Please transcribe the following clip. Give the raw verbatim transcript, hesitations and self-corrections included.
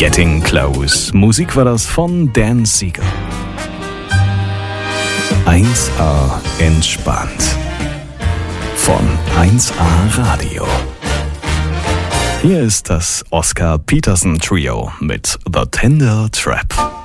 Getting Close. Musik war das von Dan Siegel. eins A entspannt. Von eins A Radio. Hier ist das Oscar Peterson Trio mit The Tender Trap.